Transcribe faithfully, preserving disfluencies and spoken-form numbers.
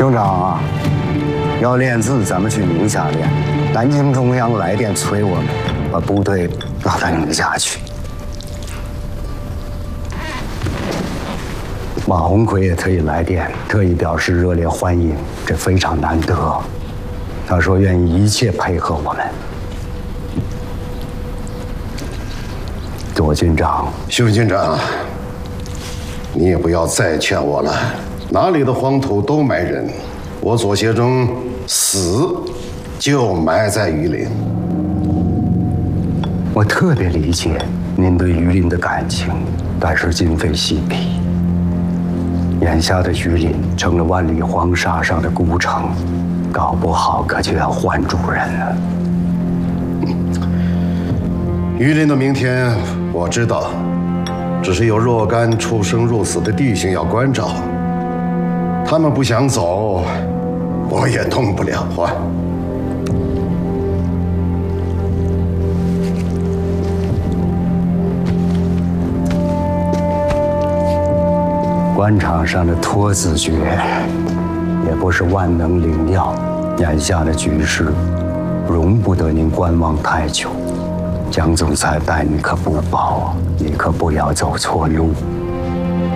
兄长啊，要练字，咱们去宁夏练。南京中央来电催我们，把部队拉到宁夏去。马鸿逵也特意来电，特意表示热烈欢迎，这非常难得。他说愿意一切配合我们。左军长， 修军长，你也不要再劝我了。哪里的黄土都埋人，我左协中死就埋在榆林。 我特别理解您对榆林的感情，但是今非昔比。眼下的榆林成了万里黄沙上的孤城，搞不好可就要换主人了。 榆林的明天我知道，只是有若干出生入死的弟兄要关照。他们不想走，我也动不了啊。 官场上的托字诀，也不是万能灵药。眼下的局势，容不得您观望太久。江总裁待你可不薄，你可不要走错路。